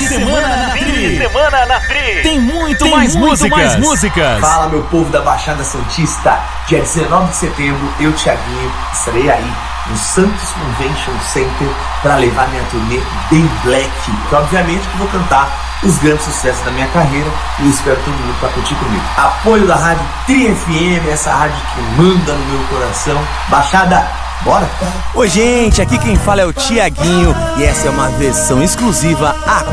Semana na Tri. Semana na Tri. Tem muito mais músicas. Fala, meu povo da Baixada Santista. Dia 19 de setembro, eu, Thiaguinho, estarei aí no Santos Convention Center para levar minha turnê bem black. E obviamente que vou cantar os grandes sucessos da minha carreira e eu espero todo mundo para curtir comigo. Apoio da Rádio Tri FM, essa rádio que manda no meu coração. Baixada, bora? Oi, gente, aqui quem fala é o Thiaguinho e essa é uma versão exclusiva